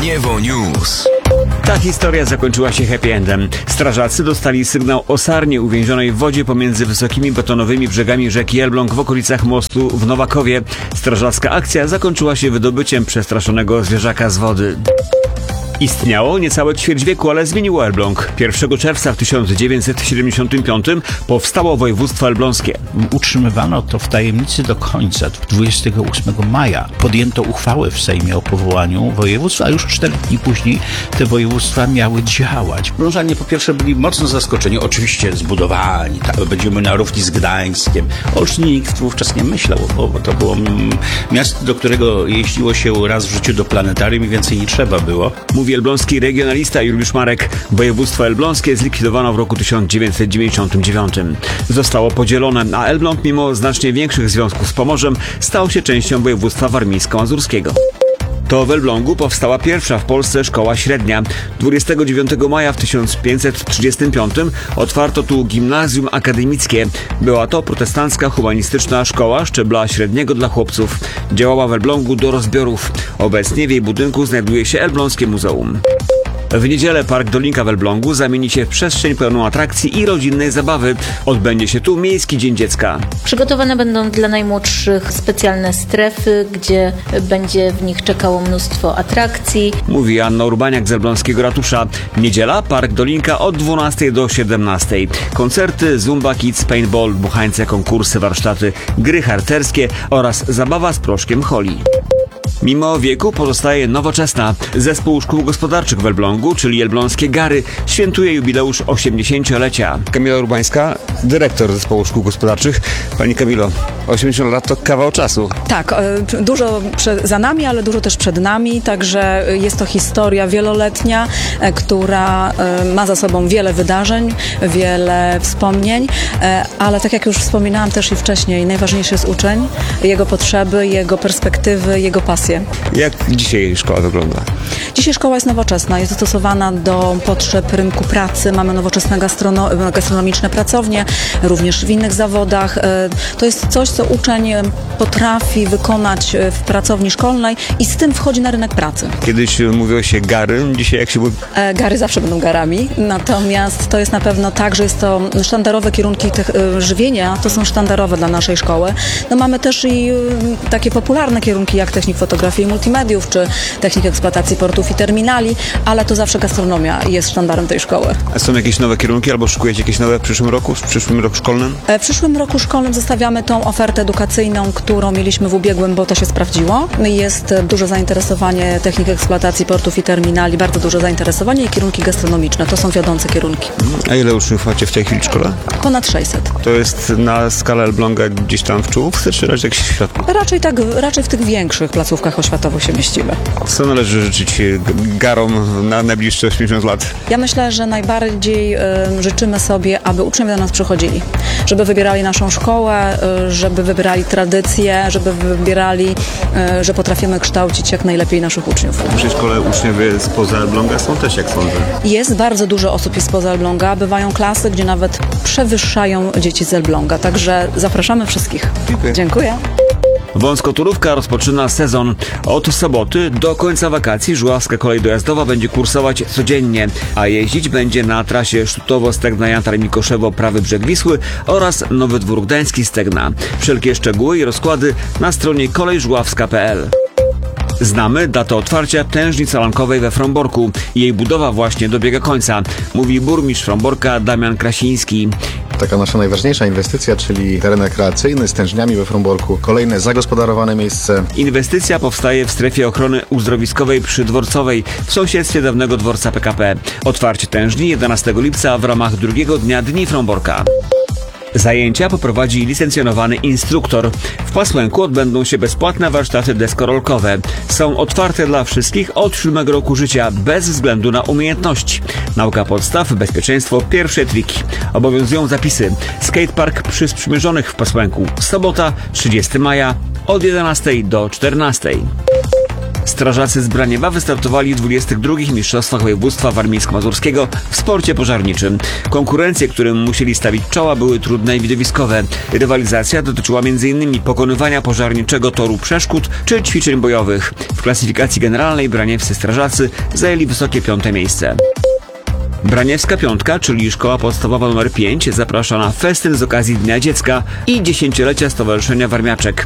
Gniewo News. Ta historia zakończyła się happy endem. Strażacy dostali sygnał o sarnie uwięzionej w wodzie pomiędzy wysokimi betonowymi brzegami rzeki Elbląg w okolicach mostu w Nowakowie. Strażacka akcja zakończyła się wydobyciem przestraszonego zwierzaka z wody. Istniało niecałe ćwierć wieku, ale zmieniło Elbląg. 1 czerwca w 1975 powstało województwo elbląskie. Utrzymywano to w tajemnicy do końca. 28 maja podjęto uchwałę w Sejmie o powołaniu województwa, a już 4 dni później te województwa miały działać. Elblążanie po pierwsze byli mocno zaskoczeni, oczywiście zbudowani, będziemy na równi z Gdańskiem. Olsztyn nikt wówczas nie myślał, bo to było miasto, do którego jeździło się raz w życiu do planetarium i więcej nie trzeba było. Mówi elbląski regionalista Juliusz Marek. Województwo elbląskie zlikwidowano w roku 1999. Zostało podzielone, a Elbląg mimo znacznie większych związków z Pomorzem stał się częścią województwa warmińsko-mazurskiego. To w Elblągu powstała pierwsza w Polsce szkoła średnia. 29 maja w 1535 otwarto tu gimnazjum akademickie. Była to protestancka humanistyczna szkoła szczebla średniego dla chłopców. Działała w Elblągu do rozbiorów. Obecnie w jej budynku znajduje się Elbląskie Muzeum. W niedzielę Park Dolinka w Elblągu zamieni się w przestrzeń pełną atrakcji i rodzinnej zabawy. Odbędzie się tu Miejski Dzień Dziecka. Przygotowane będą dla najmłodszych specjalne strefy, gdzie będzie w nich czekało mnóstwo atrakcji. Mówi Anna Urbaniak z elbląskiego ratusza. Niedziela Park Dolinka od 12 do 17. Koncerty, zumba kids, paintball, buchańce, konkursy, warsztaty, gry harcerskie oraz zabawa z proszkiem Holi. Mimo wieku pozostaje nowoczesna. Zespół Szkół Gospodarczych w Elblągu, czyli Elbląskie Gary, świętuje jubileusz 80-lecia. Kamila Urbańska, dyrektor Zespołu Szkół Gospodarczych. Pani Kamilo, 80 lat to kawał czasu. Tak, dużo za nami, ale dużo też przed nami, także jest to historia wieloletnia, która ma za sobą wiele wydarzeń, wiele wspomnień, ale tak jak już wspominałam też i wcześniej, najważniejszy jest uczeń, jego potrzeby, jego perspektywy, jego pasje. Jak dzisiaj szkoła wygląda? Dzisiaj szkoła jest nowoczesna, jest dostosowana do potrzeb rynku pracy, mamy nowoczesne gastronomiczne pracownie, również w innych zawodach. To jest coś, co uczeń potrafi wykonać w pracowni szkolnej i z tym wchodzi na rynek pracy. Kiedyś mówiło się gary, dzisiaj jak się mówi? Gary zawsze będą garami, natomiast to jest na pewno tak, że jest to sztandarowe kierunki żywienia, to są sztandarowe dla naszej szkoły. No mamy też i takie popularne kierunki jak technik fotografii i multimediów, czy technik eksploatacji portów i terminali, ale to zawsze gastronomia jest sztandarem tej szkoły. A są jakieś nowe kierunki albo szykujecie jakieś nowe w przyszłym roku, w przyszłym roku szkolnym? W przyszłym roku szkolnym zostawiamy tą ofertę edukacyjną, którą mieliśmy w ubiegłym, bo to się sprawdziło. Jest duże zainteresowanie technik eksploatacji portów i terminali, bardzo duże zainteresowanie i kierunki gastronomiczne. To są wiodące kierunki. A ile uczniów macie w tej chwili w szkole? Ponad 600. To jest na skalę Elbląga gdzieś tam w czołówce, czy raczej jakiś w środku? Raczej w tych większych placówkach oświatowych się mieścimy. Co należy życzyć garom na najbliższe 80 lat? Ja myślę, że najbardziej życzymy sobie, aby uczniowie do nas przychodzili, żeby wybierali naszą szkołę, żeby wybierali tradycje, żeby wybierali, że potrafimy kształcić jak najlepiej naszych uczniów. W naszej szkole uczniowie spoza Elbląga są też, jak sądzę. Jest bardzo dużo osób spoza Elbląga, bywają klasy, gdzie nawet przewyższają dzieci z Elbląga, także zapraszamy wszystkich. Dziękuję. Wąskotorówka rozpoczyna sezon. Od soboty do końca wakacji żuławska kolej dojazdowa będzie kursować codziennie, a jeździć będzie na trasie Sztutowo-Stegna-Jantar-Mikoszewo, prawy brzeg Wisły oraz Nowy Dwór Gdański-Stegna. Wszelkie szczegóły i rozkłady na stronie kolejżuławska.pl. Znamy datę otwarcia tężni salankowej we Fromborku. Jej budowa właśnie dobiega końca, mówi burmistrz Fromborka Damian Krasiński. Taka nasza najważniejsza inwestycja, czyli teren rekreacyjny z tężniami we Fromborku. Kolejne zagospodarowane miejsce. Inwestycja powstaje w strefie ochrony uzdrowiskowej przy Dworcowej w sąsiedztwie dawnego dworca PKP. Otwarcie tężni 11 lipca w ramach drugiego dnia Dni Fromborka. Zajęcia poprowadzi licencjonowany instruktor. W Pasłęku odbędą się bezpłatne warsztaty deskorolkowe. Są otwarte dla wszystkich od 7 roku życia, bez względu na umiejętności. Nauka podstaw, bezpieczeństwo, pierwsze triki. Obowiązują zapisy. Skatepark przy Sprzymierzonych w Pasłęku. Sobota, 30 maja od 11 do 14. Strażacy z Braniewa wystartowali w 22. Mistrzostwach Województwa Warmińsko-Mazurskiego w sporcie pożarniczym. Konkurencje, którym musieli stawić czoła, były trudne i widowiskowe. Rywalizacja dotyczyła m.in. pokonywania pożarniczego toru przeszkód czy ćwiczeń bojowych. W klasyfikacji generalnej braniewscy strażacy zajęli wysokie 5. miejsce. Braniewska Piątka, czyli Szkoła Podstawowa nr 5, zaprasza na festyn z okazji Dnia Dziecka i 10-lecia Stowarzyszenia Warmiaczek.